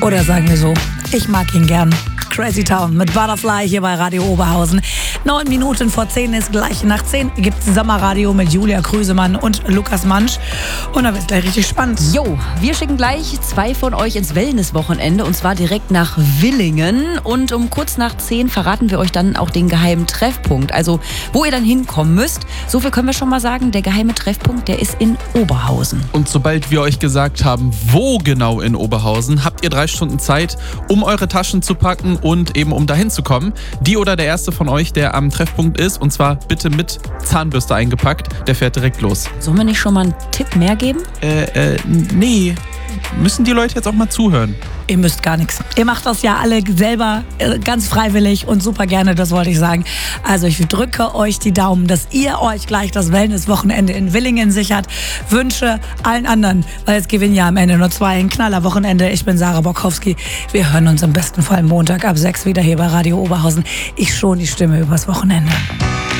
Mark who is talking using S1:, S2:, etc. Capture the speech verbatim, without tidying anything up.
S1: Oder sagen wir so, ich mag ihn gern. Crazy Town mit Butterfly hier bei Radio Oberhausen. Neun Minuten vor zehn ist gleich nach zehn. Gibt's Sommerradio mit Julia Krüsemann und Lukas Mansch. Und da wird's gleich richtig spannend.
S2: Jo, wir schicken gleich zwei von euch ins Wellnesswochenende und zwar direkt nach Villingen. Und um kurz nach zehn verraten wir euch dann auch den geheimen Treffpunkt. Also, wo ihr dann hinkommen müsst. So viel können wir schon mal sagen. Der geheime Treffpunkt, der ist in Oberhausen.
S3: Und sobald wir euch gesagt haben, wo genau in Oberhausen, habt ihr drei Stunden Zeit, um eure Taschen zu packen und eben um dahin zu kommen. Die oder der Erste von euch, der am Treffpunkt ist, und zwar bitte mit Zahnbürste eingepackt, der fährt direkt los.
S2: Sollen wir nicht schon mal einen Tipp mehr geben?
S3: Äh, äh, nee. Müssen die Leute jetzt auch mal zuhören?
S1: Ihr müsst gar nichts. Ihr macht das ja alle selber äh, ganz freiwillig und super gerne, das wollte ich sagen. Also ich drücke euch die Daumen, dass ihr euch gleich das Wellness-Wochenende in Villingen sichert. Wünsche allen anderen, weil es gewinnen ja am Ende nur zwei, ein Knaller-Wochenende. Ich bin Sarah Bokowski. Wir hören uns im besten Fall Montag ab sechs wieder hier bei Radio Oberhausen. Ich schon die Stimme übers Wochenende.